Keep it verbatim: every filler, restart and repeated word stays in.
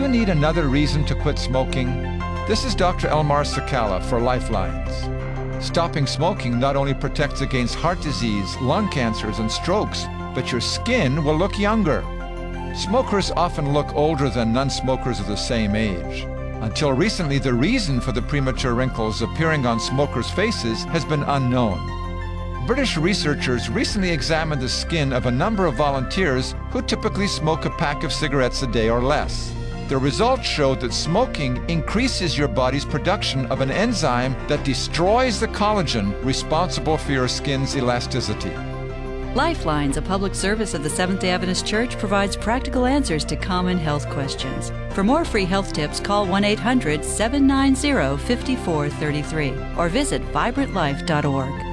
need another reason to quit smoking? This is Doctor Elmar Sakala for Lifelines. Stopping smoking not only protects against heart disease, lung cancers, and strokes, but your skin will look younger. Smokers often look older than non-smokers of the same age. Until recently, the reason for the premature wrinkles appearing on smokers' faces has been unknown. British researchers recently examined the skin of a number of volunteers who typically smoke a pack of cigarettes a day or less. The results showed that smoking increases your body's production of an enzyme that destroys the collagen responsible for your skin's elasticity. Lifelines, a public service of the Seventh-day Adventist Church, provides practical answers to common health questions. For more free health tips, call one eight hundred, seven nine zero, five four three three or visit vibrant life dot org.